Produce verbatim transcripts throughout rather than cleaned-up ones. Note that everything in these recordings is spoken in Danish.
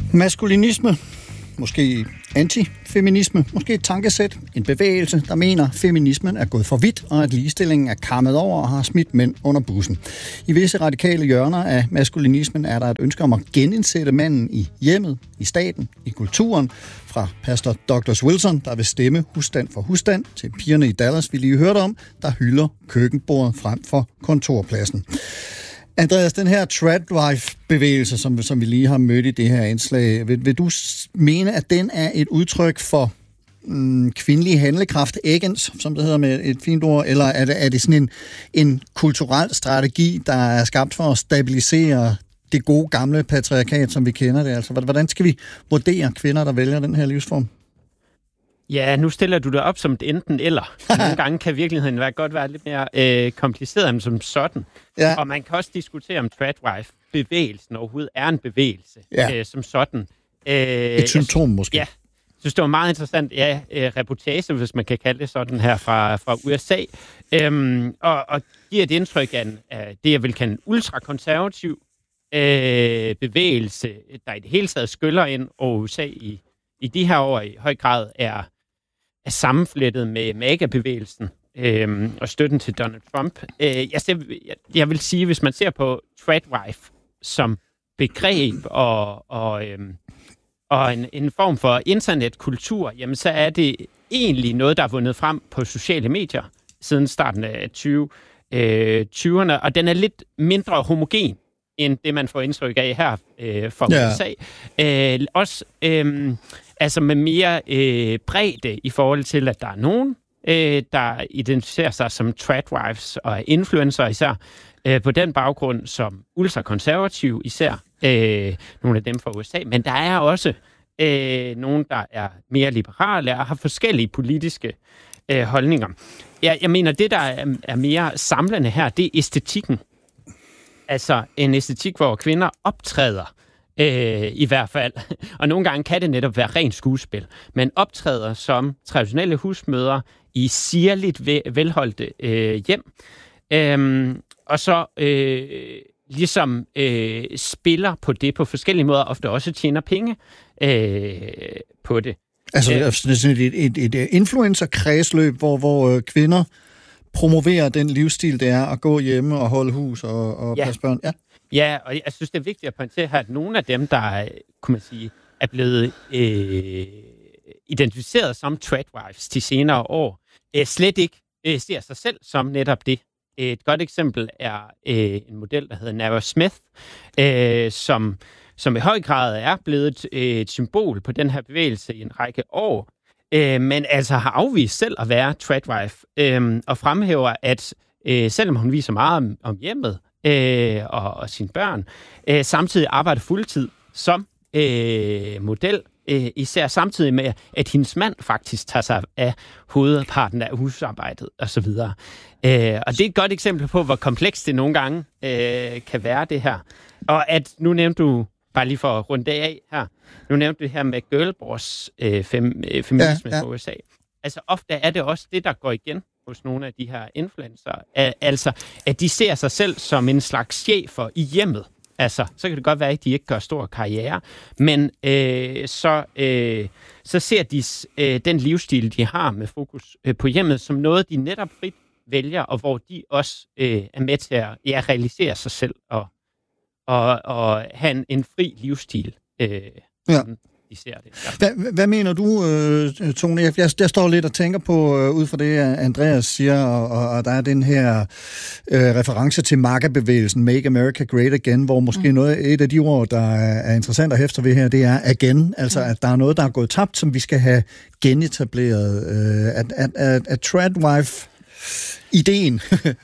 Maskulinisme, måske antifeminisme, måske et tankesæt, en bevægelse, der mener, at feminismen er gået for vidt, og at ligestillingen er kammet over og har smidt mænd under bussen. I visse radikale hjørner af maskulinismen er der et ønske om at genindsætte manden i hjemmet, i staten, i kulturen, fra pastor Douglas Wilson, der vil stemme husstand for husstand, til pigerne i Dallas, vi lige hørte om, der hylder køkkenbordet frem for kontorpladsen. Andreas, den her tradwife-bevægelse, som, som vi lige har mødt i det her indslag, vil, vil du mene, at den er et udtryk for mm, kvindelig handlekraft, agens, som det hedder med et fint ord, eller er det, er det sådan en, en kulturel strategi, der er skabt for at stabilisere det gode gamle patriarkat, som vi kender det? Altså, hvordan skal vi vurdere kvinder, der vælger den her livsform? Ja, nu stiller du det op som et enten eller. Nogle gange kan virkeligheden være, godt være lidt mere øh, kompliceret end som sådan. Ja. Og man kan også diskutere, om tradwife-bevægelsen overhovedet er en bevægelse ja. øh, som sådan. Øh, et symptom måske. Ja, jeg synes, det var meget interessant ja, øh, reportage, hvis man kan kalde det sådan her, fra, fra U S A. Øhm, og, og giver et indtryk af, af det, jeg vil kalde en ultrakonservativ øh, bevægelse, der i det hele taget skyller ind over U S A i, i de her år i høj grad er er sammenflettet med MAGA-bevægelsen øh, og støtten til Donald Trump. Øh, jeg, ser, jeg, jeg vil sige, hvis man ser på tradwife som begreb og, og, øh, og en, en form for internetkultur, jamen så er det egentlig noget, der er vundet frem på sociale medier siden starten af tyverne, og den er lidt mindre homogen end det, man får indtryk af her øh, fra ja. U S A. Øh, også øh, altså med mere øh, bredde i forhold til, at der er nogen, øh, der identificerer sig som tradwives og influencer især, øh, på den baggrund som ultrakonservative især, øh, nogle af dem fra U S A. Men der er også øh, nogen, der er mere liberale og har forskellige politiske øh, holdninger. Jeg, jeg mener, det, der er, er mere samlende her, det er æstetikken. Altså en æstetik, hvor kvinder optræder, øh, i hvert fald. Og nogle gange kan det netop være rent skuespil. Men optræder som traditionelle husmødre i sirligt velholdte øh, hjem. Øhm, og så øh, ligesom øh, spiller på det på forskellige måder, ofte også tjener penge øh, på det. Altså det er sådan et, et, et influencer-kredsløb, hvor, hvor øh, kvinder promovere den livsstil, det er at gå hjemme og holde hus og, og ja. passe børn. Ja. ja, og jeg synes, det er vigtigt at pointere her, at nogle af dem, der kunne man sige, er blevet øh, identificeret som tradwives de senere år, øh, slet ikke øh, ser sig selv som netop det. Et godt eksempel er øh, en model, der hedder Nara Smith, øh, som, som i høj grad er blevet et, et symbol på den her bevægelse i en række år, Øh, men altså har afvist selv at være tradwife, øh, og fremhæver, at øh, selvom hun viser meget om, om hjemmet øh, og, og sine børn, øh, samtidig arbejder fuldtid som øh, model, øh, især samtidig med, at hendes mand faktisk tager sig af hovedparten af husarbejdet osv. Øh, og det er et godt eksempel på, hvor komplekst det nogle gange øh, kan være det her. Og at nu nævnte du, bare lige for at runde af her, nu nævnte det her med girlboss øh, fem, øh, feminisme ja, ja. fra U S A. Altså ofte er det også det, der går igen hos nogle af de her influencer. Altså, at de ser sig selv som en slags chefer i hjemmet. Altså, så kan det godt være, at de ikke gør stor karriere, men øh, så, øh, så ser de øh, den livsstil, de har med fokus øh, på hjemmet, som noget, de netop frit vælger, og hvor de også øh, er med til at ja, realisere sig selv og, og, og have en, en fri livsstil. Øh, ja. De ser det. Ja. Hvad, hvad mener du, øh, Tone? Jeg, jeg, jeg står lidt og tænker på, øh, ud fra det, Andreas siger, og, og, og der er den her øh, reference til MAGA-bevægelsen, Make America Great Again, hvor måske mm. noget, et af de ord, der er interessant at hæfte ved her, det er again, altså mm. at der er noget, der er gået tabt, som vi skal have genetableret. Øh, at, at, at, at tradwife-ideen,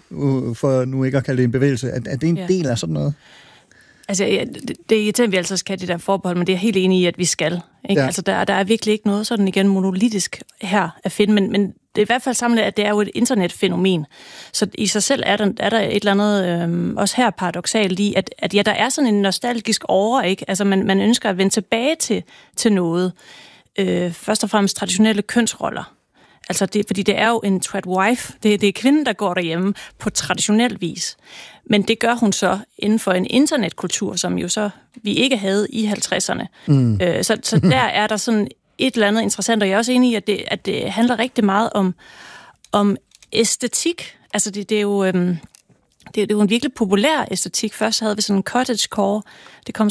for nu ikke at kalde det en bevægelse, at, at det er en yeah. del af sådan noget? Altså, ja, det, det er irriterende, vi altså skal have det der forbehold, men det er helt enig i, at vi skal. Ikke? Ja. Altså, der, der er virkelig ikke noget sådan igen monolitisk her at finde, men, men det er i hvert fald samlet, at det er jo et internetfænomen. Så i sig selv er der, er der et eller andet, øhm, også her paradoksalt i, at, at ja, der er sådan en nostalgisk åre, ikke? Altså, man, man ønsker at vende tilbage til, til noget. Øh, først og fremmest traditionelle kønsroller. Altså, det, fordi det er jo en tradwife. Det, det er kvinden, der går derhjemme på traditionel vis. Men det gør hun så inden for en internetkultur, som jo så vi ikke havde i halvtredserne. Mm. Øh, så, så der er der sådan et eller andet interessant, og jeg er også enig i, at det, at det handler rigtig meget om, om æstetik. Altså det, det er jo... Øhm, Det er jo en virkelig populær æstetik. Først havde vi sådan en cottagecore. Det kom